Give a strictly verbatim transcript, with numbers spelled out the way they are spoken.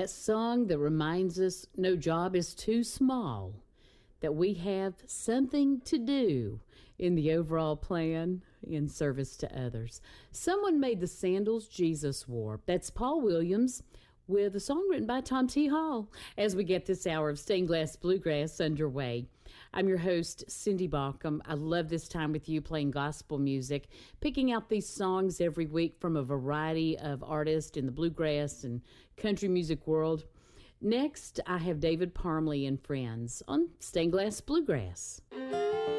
that song that reminds us no job is too small, that we have something to do in the overall plan in service to others. Someone made the sandals Jesus wore. That's Paul Williams with a song written by Tom T. Hall as we get this hour of Stained Glass Bluegrass underway. I'm your host, Cindy Baucom. I love this time with you playing gospel music, picking out these songs every week from a variety of artists in the bluegrass and country music world. Next, I have David Parmley and Friends on Stained Glass Bluegrass.